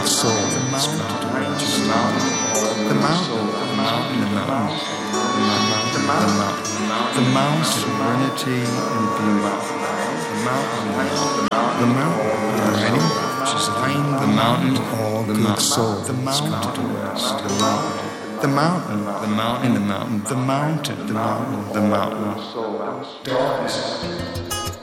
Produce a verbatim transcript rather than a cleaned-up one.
good soul. The mountain, the mountain, the mountain, the mountain, the mountain, the mountain, serenity and beauty. The mountain, the mountain, ready? Find the mountain, all good soul. The mountain, the mountain, the mountain, the mountain, the mountain, the mountain, the mountain.